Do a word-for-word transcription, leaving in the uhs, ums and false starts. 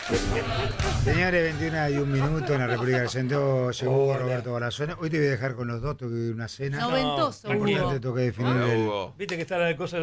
Señores, veintiuna y un minuto en la República Argentina. Llegó Hola. Roberto Balazone. Hoy te voy a dejar con los dos, tuve una cena. Noventoso, No, Hugo. Importante, tengo que definir Hola, el, Hugo. Viste que está la cosa